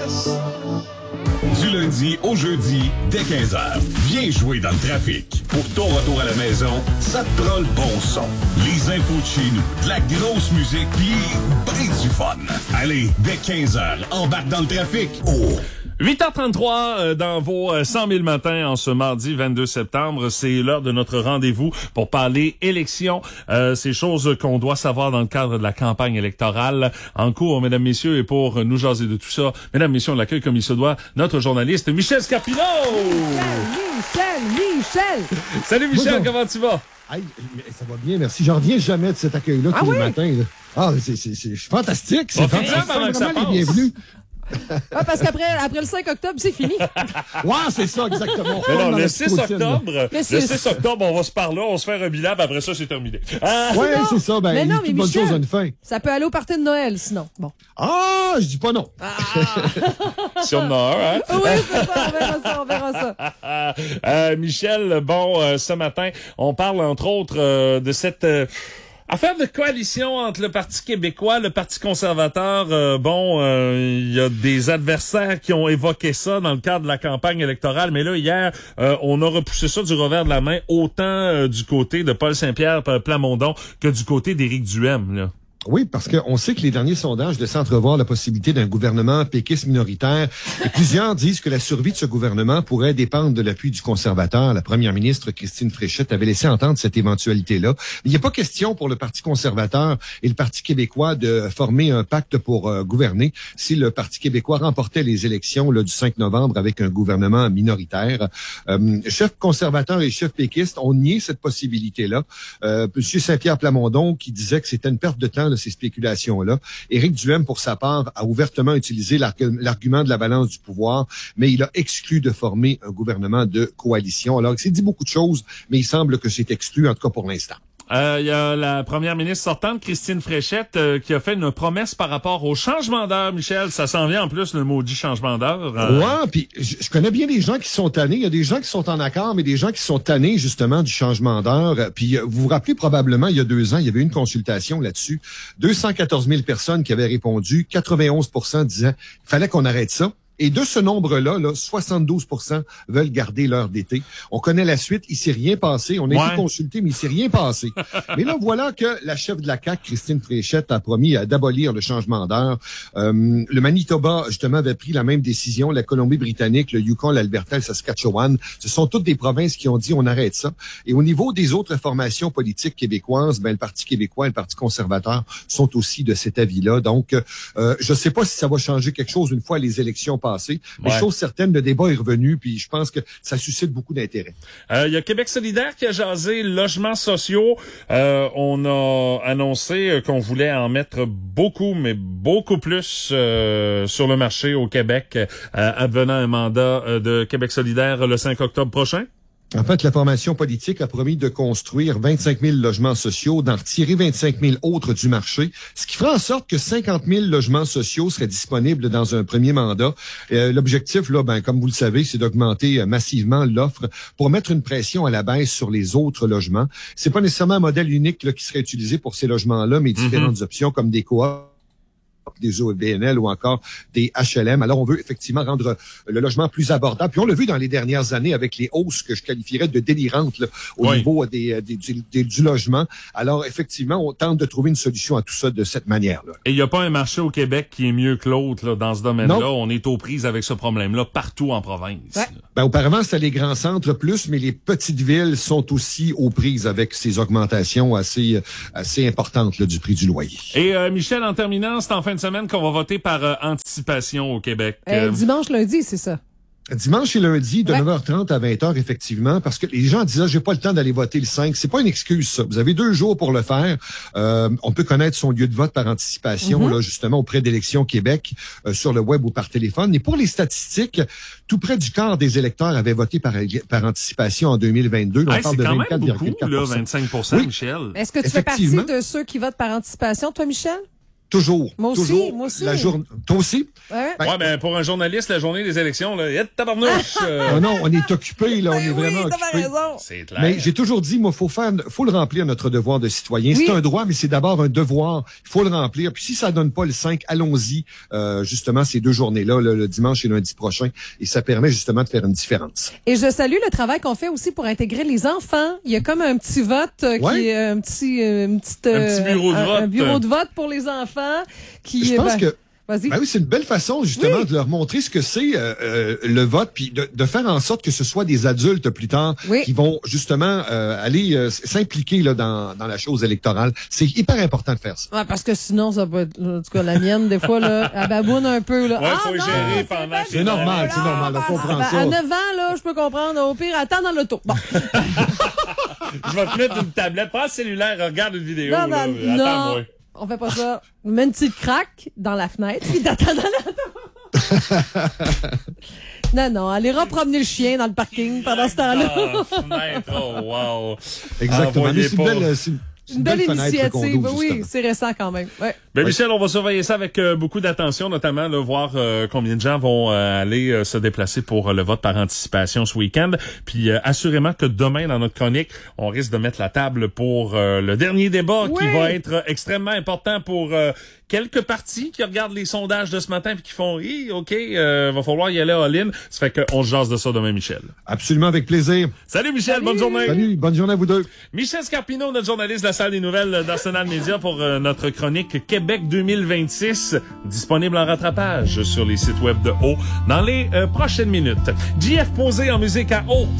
Express. Du lundi au jeudi, dès 15h. Viens jouer dans le trafic. Pour ton retour à la maison, ça te prend le bon son. Les infos de chez nous, de la grosse musique, pis ben du fun. Allez, dès 15h, embarque dans le trafic. 8h33 dans vos 100 000 matins en ce mardi 22 septembre. C'est l'heure de notre rendez-vous pour parler élections. Ces choses qu'on doit savoir dans le cadre de la campagne électorale en cours, mesdames, messieurs. Et pour nous jaser de tout ça, mesdames, messieurs, on l'accueille comme il se doit, notre journaliste Michel Scarpino! Michel! Salut Michel, Bonjour. Comment tu vas? Hey, ça va bien, merci. J'en reviens jamais de cet accueil-là tous les matins. Là. Ah, c'est fantastique. C'est fantastique. Avant que ça Vraiment passe. les bienvenus. Ah, parce qu'après le 5 octobre, c'est fini. Ouais, c'est ça, exactement. Mais non, Dans le la 6 petite octobre, Mais le c'est- 6 octobre, on va se parler, on se fait un bilan, puis après ça, c'est terminé. Ouais, c'est ça. Ben, Mais non, mais toute bonne Michel- chose a une fin. Ça peut aller au party de Noël, sinon. Bon. Ah, je dis pas non. Si on en a un, hein? Oui, c'est ça, on verra ça. Michel, ce matin, on parle entre autres de cette affaire de coalition entre le Parti québécois, le Parti conservateur. Il y a des adversaires qui ont évoqué ça dans le cadre de la campagne électorale, mais là, hier, on a repoussé ça du revers de la main, autant du côté de Paul Saint-Pierre Plamondon que du côté d'Éric Duhaime, là. Oui, parce qu'on sait que les derniers sondages laissent entrevoir la possibilité d'un gouvernement péquiste minoritaire. Et plusieurs disent que la survie de ce gouvernement pourrait dépendre de l'appui du conservateur. La première ministre, Christine Fréchette, avait laissé entendre cette éventualité-là. Mais il n'y a pas question pour le Parti conservateur et le Parti québécois de former un pacte pour gouverner si le Parti québécois remportait les élections là, du 5 novembre avec un gouvernement minoritaire. Chef conservateur et chef péquiste ont nié cette possibilité-là. Monsieur Saint-Pierre Plamondon qui disait que c'était une perte de temps, là, ces spéculations-là. Éric Duhaime, pour sa part, a ouvertement utilisé l'argument de la balance du pouvoir, mais il a exclu de former un gouvernement de coalition. Alors, il s'est dit beaucoup de choses, mais il semble que c'est exclu, en tout cas pour l'instant. Il y a la première ministre sortante, Christine Fréchette, qui a fait une promesse par rapport au changement d'heure, Michel. Ça s'en vient en plus, le maudit changement d'heure. Ouais, puis je connais bien des gens qui sont tannés. Il y a des gens qui sont en accord, mais des gens qui sont tannés, justement, du changement d'heure. Puis vous vous rappelez probablement, il y a 2 ans, il y avait eu une consultation là-dessus. 214 000 personnes qui avaient répondu. 91 % disaient qu'il fallait qu'on arrête ça. Et de ce nombre-là, 72 % veulent garder l'heure d'été. On connaît la suite, il s'est rien passé. On a été consulté, mais il s'est rien passé. Mais là, voilà que la chef de la CAQ, Christine Fréchette, a promis d'abolir le changement d'heure. Le Manitoba, justement, avait pris la même décision. La Colombie-Britannique, le Yukon, l'Alberta, le Saskatchewan, ce sont toutes des provinces qui ont dit on arrête ça. Et au niveau des autres formations politiques québécoises, le Parti québécois et le Parti conservateur sont aussi de cet avis-là. Donc, je ne sais pas si ça va changer quelque chose une fois les élections passé. Mais chose certaine, le débat est revenu, puis je pense que ça suscite beaucoup d'intérêt. Il y a Québec solidaire qui a jasé logements sociaux. On a annoncé qu'on voulait en mettre beaucoup, mais beaucoup plus sur le marché au Québec, advenant un mandat de Québec solidaire le 5 octobre prochain. En fait, la formation politique a promis de construire 25 000 logements sociaux, d'en retirer 25 000 autres du marché, ce qui fera en sorte que 50 000 logements sociaux seraient disponibles dans un premier mandat. L'objectif, là, comme vous le savez, c'est d'augmenter massivement l'offre pour mettre une pression à la baisse sur les autres logements. C'est pas nécessairement un modèle unique là, qui serait utilisé pour ces logements-là, mais différentes options comme des coops, des OBNL ou encore des HLM. Alors, on veut effectivement rendre le logement plus abordable. Puis on l'a vu dans les dernières années avec les hausses que je qualifierais de délirantes là, au niveau du logement. Alors, effectivement, on tente de trouver une solution à tout ça de cette manière-là. Et il n'y a pas un marché au Québec qui est mieux que l'autre là, dans ce domaine-là. Non. On est aux prises avec ce problème-là partout en province. Ouais. Auparavant, c'était les grands centres plus, mais les petites villes sont aussi aux prises avec ces augmentations assez importantes là, du prix du loyer. Et Michel, en terminant, c'est en fin de semaine qu'on va voter par anticipation au Québec. Dimanche, lundi, c'est ça. Dimanche et lundi, de 9h30 à 20h, effectivement, parce que les gens disaient, j'ai pas le temps d'aller voter le 5. C'est pas une excuse, ça. Vous avez 2 jours pour le faire. On peut connaître son lieu de vote par anticipation, là, justement, auprès d'Élections Québec, sur le web ou par téléphone. Et pour les statistiques, tout près du quart des électeurs avaient voté par anticipation en 2022. On parle de 24,4 C'est quand même beaucoup, là, 25 oui. Michel. Est-ce que tu fais partie de ceux qui votent par anticipation, toi, Michel? Toujours. Moi aussi, toujours moi aussi. Toi aussi? Ouais. Ouais, ben pour un journaliste, la journée des élections, là, tabarnouche! Non, on est occupé, là, on est vraiment oui, t'as occupé. raison. C'est clair. Mais j'ai toujours dit, moi, faut le remplir, notre devoir de citoyen. Oui. C'est un droit, mais c'est d'abord un devoir. Il faut le remplir. Puis si ça donne pas le 5, allons-y, justement, ces 2 journées-là, le dimanche et lundi prochain. Et ça permet justement de faire une différence. Et je salue le travail qu'on fait aussi pour intégrer les enfants. Il y a comme un petit vote qui est un petit bureau de vote. Un bureau de vote pour les enfants qui Je pense que vas-y. ben oui, c'est une belle façon justement de leur montrer ce que c'est le vote, puis de faire en sorte que ce soit des adultes plus tard qui vont justement aller s'impliquer là dans la chose électorale. C'est hyper important de faire ça. Ouais, parce que sinon ça peut être, en tout cas la mienne des fois là, elle baboune un peu là. Ouais, faut gérer pendant. C'est normal, on comprend ça. À 9 ans là, je peux comprendre. Au pire, attends dans l'auto. Bon. Je vais te mettre une tablette, prends le cellulaire, regarde une vidéo. Non, là. non, Attends-moi. on fait pas ça. On met une petite craque dans la fenêtre, puis t'attends dans l'auto. Non, elle ira promener le chien dans le parking pendant ce temps-là. Fenêtre, oh wow. Exactement. Mais c'est une belle fenêtre qu'on initiative. ouvre, Oui, justement. c'est récent quand même. Ouais. Ben Michel, on va surveiller ça avec beaucoup d'attention, notamment là, voir combien de gens vont aller se déplacer pour le vote par anticipation ce week-end. Puis assurément que demain, dans notre chronique, on risque de mettre la table pour le dernier débat qui va être extrêmement important pour quelques partis qui regardent les sondages de ce matin puis qui font OK, va falloir y aller all-in. Ça fait qu'on se jase de ça demain, Michel. Absolument, avec plaisir. Salut Michel, bonne journée. Salut, bonne journée à vous deux. Michel Scarpino, notre journaliste de la salle des nouvelles d'Arsenal Media pour notre chronique Québec 2026, disponible en rattrapage sur les sites web de O dans les prochaines minutes. JF posé en musique à O.